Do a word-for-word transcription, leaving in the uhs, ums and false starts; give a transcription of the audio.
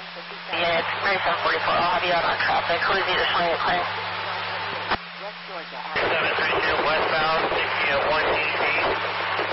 Yeah, it's ninety-seven forty-four. I'll have you out on traffic. Who is either swing or clear? seven three two westbound, sixty at one D C.